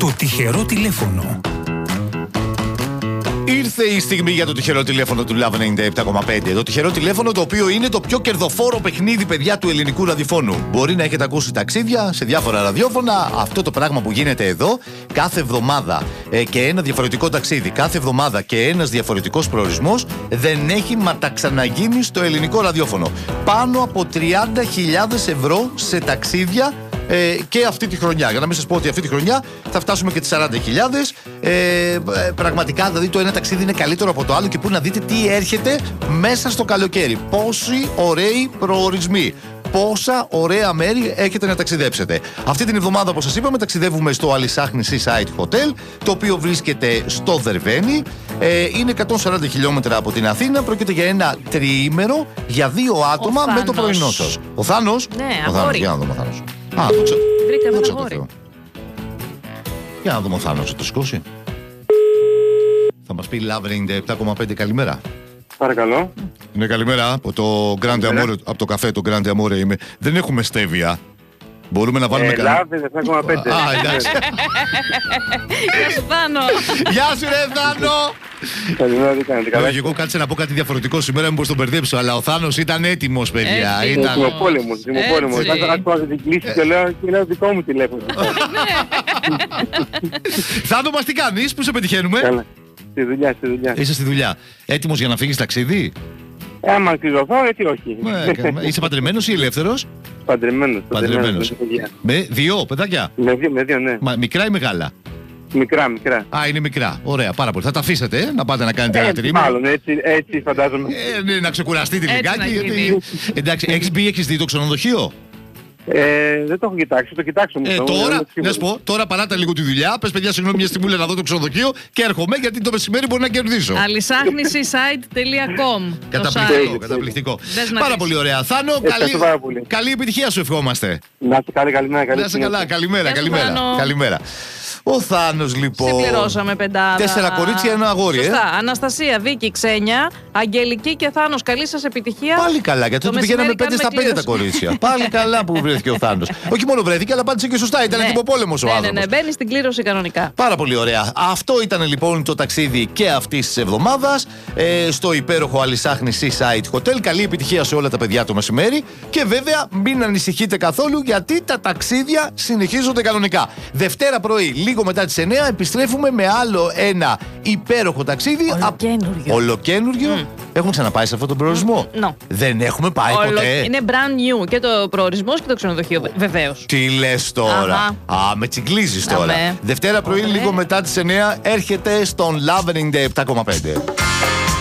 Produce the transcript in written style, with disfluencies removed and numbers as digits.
Το τυχερό τηλέφωνο. Ήρθε η στιγμή για το τυχερό τηλέφωνο του Love 97,5. Το τυχερό τηλέφωνο, το οποίο είναι το πιο κερδοφόρο παιχνίδι, παιδιά, του ελληνικού ραδιοφώνου. Μπορεί να έχετε ακούσει ταξίδια σε διάφορα ραδιόφωνα. Αυτό το πράγμα που γίνεται εδώ, κάθε εβδομάδα και ένα διαφορετικό ταξίδι, κάθε εβδομάδα και ένας διαφορετικός προορισμός, δεν έχει μα τα ξαναγίνει στο ελληνικό ραδιόφωνο. Πάνω από 30.000 ευρώ σε ταξίδια. Και αυτή τη χρονιά. Για να μην σας πω ότι αυτή τη χρονιά θα φτάσουμε και τις 40.000. Πραγματικά, δηλαδή, το ένα ταξίδι είναι καλύτερο από το άλλο και πού να δείτε τι έρχεται μέσα στο καλοκαίρι. Πόσοι ωραίοι προορισμοί. Πόσα ωραία μέρη έχετε να ταξιδέψετε. Αυτή την εβδομάδα, όπως σας είπαμε, ταξιδεύουμε στο Αλισάχνη Seaside Hotel, το οποίο βρίσκεται στο Δερβένι. Είναι 140 χιλιόμετρα από την Αθήνα. Πρόκειται για ένα τριήμερο για 2 άτομα με το πρωινό σας. Ο Θάνος. Ναι, ο Θάνος, για να δούμε ο Θάνος. Βρήκαμε ένα αγόρι. Για να δούμε ο Θάνος, θα το σηκώσει. Θα μας πει Love 97,5 καλημέρα. Παρακαλώ. Ναι, καλημέρα. Από το Grande Amore, από το καφέ, το Grande Amore είμαι. Δεν έχουμε στέβια. Μπορούμε να βάλουμε Love 7,5. Α, εντάξει. Γεια σου, Θάνο. Γεια σου, ρε Θάνο. Καλημέρα, τι κάνετε, καλά? Εγώ κάτσε να πω κάτι διαφορετικό σήμερα, μήπως τον μπερδέψω, αλλά ο Θάνος ήταν έτοιμος, παιδιά. Δημοπόλεμος. Άκουσα την κλίση και λέω δικό μου τηλέφωνο. Θάνο, μας τι κάνεις, πού σε πετυχαίνουμε? Καλά. Στη δουλειά. Είσαι στη δουλειά. Έτοιμος για να φύγεις ταξίδι? Άμα κρυζωθώ, γιατί όχι. Είσαι παντρεμένος ή ελεύθερος? Παντρεμένος. Με 2 παιδάκια? Με δύο, ναι. Μικρά ή μεγάλα? Μικρά. Α, είναι μικρά. Ωραία, πάρα πολύ. Θα τα αφήσετε να πάτε να κάνετε ένα τρίμηνο. Μάλλον, έτσι φαντάζομαι. Ναι, να ξεκουραστείτε λιγάκι. Εντάξει, έχεις δει το ξενοδοχείο? Δεν το έχω κοιτάξει, το κοιτάξω. Τώρα, να σου πω, τώρα παράτα λίγο τη δουλειά. Πες, παιδιά, συγγνώμη, μια στιγμή να δω το ξενοδοχείο και έρχομαι γιατί το μεσημέρι μπορεί να κερδίσω. Αλισάχνησisite.com. Καταπληκτικό. Πάρα πολύ ωραία. Θάνο, καλή επιτυχία σου ευχόμαστε. Να είστε καλή, καλημέρα. Να είστε καλά, καλημέρα. Ο Θάνος, λοιπόν. Συμπληρώσαμε 5. 4 κορίτσια, 1 αγόρι. Σωστά. Αναστασία, Βίκη, Ξένια, Αγγελική και Θάνος. Καλή σας επιτυχία. Πάλι καλά, γιατί τότε πηγαίναμε 5 στα 5 τα κορίτσια. Πάλι καλά που βρέθηκε ο Θάνος. Όχι μόνο βρέθηκε, αλλά απάντησε και σωστά. Ήταν τυποπόλεμος ο άνθρωπος. Ναι, μπαίνει στην κλήρωση κανονικά. Πάρα πολύ ωραία. Αυτό ήταν λοιπόν το ταξίδι και αυτής της εβδομάδας στο υπέροχο Αλισάχνη Seaside Hotel. Καλή επιτυχία σε όλα τα παιδιά το μεσημέρι. Και βέβαια, μην ανησυχείτε καθόλου, γιατί τα ταξίδια συνεχίζονται κανονικά. Δευτέρα πρωί, λίγο μετά τις 9, επιστρέφουμε με άλλο ένα υπέροχο ταξίδι. Ολοκένουργιο. Έχουμε ξαναπάει σε αυτόν τον προορισμό? Δεν έχουμε πάει ποτέ. Είναι brand new και το προορισμός και το ξενοδοχείο, βεβαίως. Τι λες τώρα? Με τσιγκλίζεις τώρα. Δευτέρα πρωί, λίγο μετά τις 9, έρχεται στον Love 97,5.